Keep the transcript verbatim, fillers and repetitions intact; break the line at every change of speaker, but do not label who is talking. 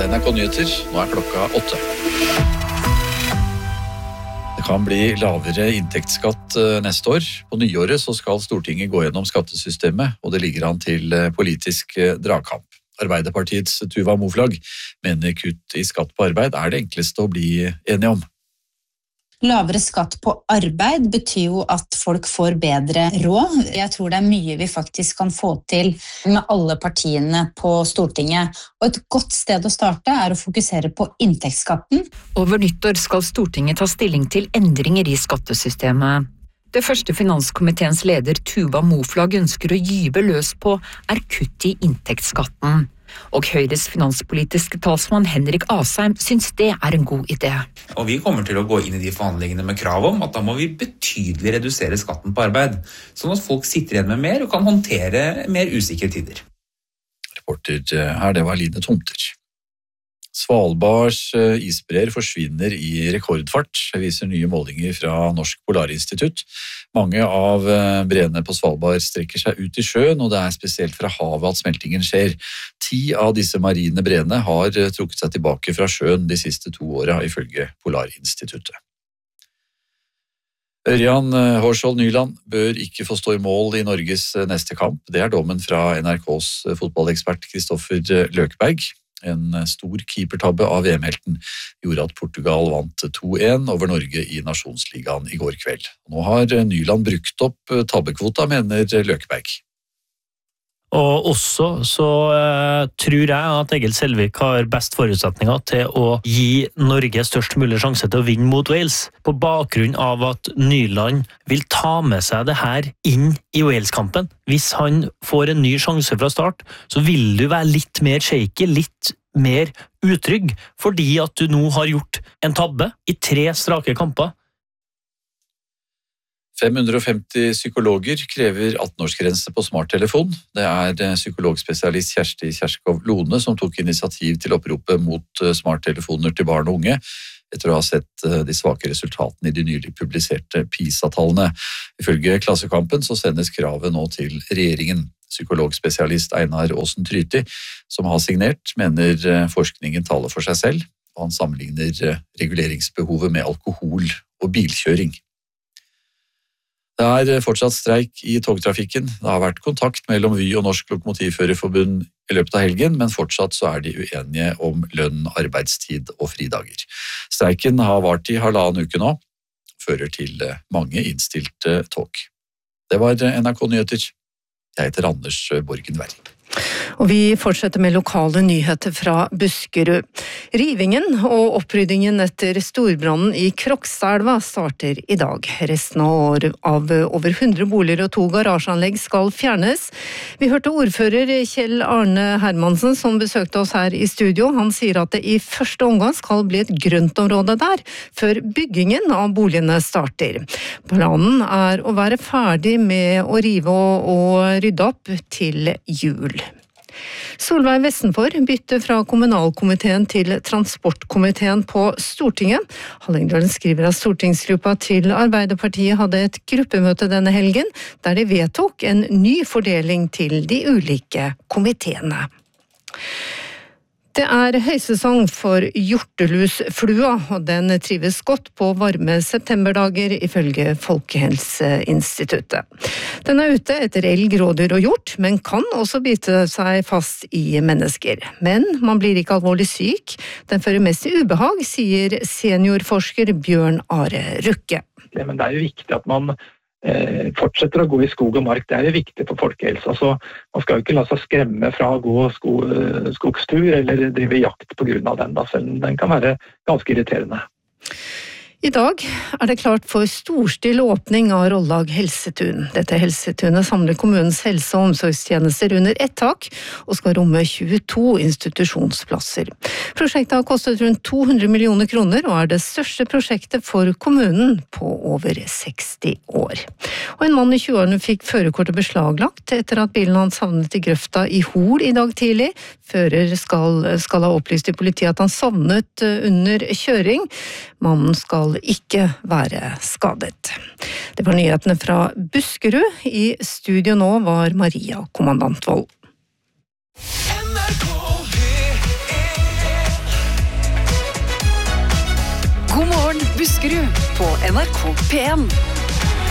N R K Nyheter, nå er klokka åtte. Det kan bli lavere inntektsskatt neste år. På nyåret så skal Stortinget gå gjennom skattesystemet, og det ligger an til politisk dragkamp. Arbeiderpartiets Tuva Moflag mener kutt i skatt på arbeid er det enkleste å bli enige om.
Lavere skatt på arbeid betyr jo at folk får bedre råd. Jeg tror det er mye vi faktisk kan få til med alle partiene på Stortinget. Og et godt sted å starte er å fokusere på inntektsskatten.
Over nyttår skal Stortinget ta stilling til endringer i skattesystemet. Det første finanskomiteens leder Tuva Moflag ønsker å gyve løs på er kutt i inntektsskatten. Og Høyres finanspolitiske talsmann Henrik Asheim syns det er en god idé.
Og vi kommer til å gå inn i de forhandlingene med krav om at da må vi betydelig redusere skatten på arbeid, sånn at folk sitter igjen med mer og kan håndtere mer usikre tider.
Reporter her, det var Line Tomter. Svalbards isbreer forsvinner i rekordfart, viser nye målinger fra Norsk Polarinstitutt. Mange av breene på Svalbard strekker seg ut i sjøen, og det er spesielt fra havet at smeltingen skjer. Ti av disse marine breene har trukket seg tilbake fra sjøen de siste to årene, ifølge Polarinstituttet. Ørjan Hårsvold Nyland bør ikke få stå i mål i Norges neste kamp. Det er dommen fra N R K's fotballekspert Kristoffer Løkberg. En stor keepertabbe av V M-helten gjorde at Portugal vant to en over Norge i Nasjonsligaen i går kveld. Nå har Nyland brukt opp tabbekvota, mener Løkberg.
Og også så eh, tror jeg at Egil Selvik har best forutsetninger til å gi Norge størst mulig sjanse til å vinne mot Wales, på bakgrunn av at Nyland vil ta med seg det her inn i Wales-kampen. Hvis han får en ny sjanse fra start, så vil du være litt mer shaky, litt mer utrygg, fordi at du nå har gjort en tabbe i tre strake kamper.
fem hundre og femti psykologer krever atten-årsgrense på smarttelefon. Det er psykologspesialist Kjersti Kjerskov Lone som tok initiativ til oppropet mot smarttelefoner til barn og unge, etter å ha sett de svake resultatene i de nylig publiserte PISA-tallene. Ifølge Klassekampen så sendes kravet nå til regjeringen. Psykologspesialist Einar Aasen Tryti, som har signert, mener forskningen taler for seg selv, og han sammenligner reguleringsbehovet med alkohol og bilkjøring. Det er fortsatt streik i togtrafikken. Det har vært kontakt mellom Vy og Norsk Lokomotivførerforbund i løpet av helgen, men fortsatt så er de uenige om lønn, arbeidstid og fridager. Streiken har vart i halvannen uke nå, fører til mange innstilte tog. Det var N R K Nyheter. Jeg heter Anders Borgen Werring.
Og vi fortsetter med lokale nyheter fra Buskerud. Rivingen og oppryddingen etter storbrannen i Krokstadelva starter i dag. Resten av over hundre boliger og to garasjeanlegg skal fjernes. Vi hørte ordfører Kjell Arne Hermansen som besøkte oss her i studio. Han sier at det i første omgang skal bli et grøntområde der, før byggingen av boligene starter. Planen er å være ferdig med å rive og, og rydde opp til jul. Solveig Vestenfor bytter fra kommunalkomiteen til transportkomiteen på Stortinget. Hallingdølen skriver at stortingsgruppa til Arbeiderpartiet hadde et gruppemøte denne helgen, der de vedtok en ny fordeling til de ulike komiteene. Det er høysesong for hjortelusflua, og den trives godt på varme septemberdager ifølge Folkehelseinstituttet. Den er ute etter elg, rådyr og hjort, men kan også bite seg fast i mennesker. Men man blir ikke alvorlig syk. Den fører mest til ubehag, sier seniorforsker Bjørn Are Rukke.
Men det er jo viktig at man fortsetter å gå i skog og mark. Det er jo viktig for folkehelsa, så man skal jo ikke la seg skremme fra å gå sko, skogstur eller drive jakt på grunn av den, da, selv den kan være ganske irriterende.
I dag er det klart for storstilt åpning av Rollag Helsetun. Dette helsetunet samler kommunens helse- og omsorgstjenester under ett tak, og skal romme tjueto institusjonsplasser. Prosjektet har kostet rundt to hundre millioner kroner, og er det største prosjektet for kommunen på over seksti år. Og en mann i tjueårene fikk førerkortet beslaglagt etter at bilen hans havnet i grøfta i Hol i dag tidlig. Fører skal, skal ha opplyst til politiet at han sovnet under kjøring. Mannen skal ikke være skadet. Det var nyhetene fra Buskerud. I studio nå var Maria Kommandantvold.
Buskerud på N R K P en.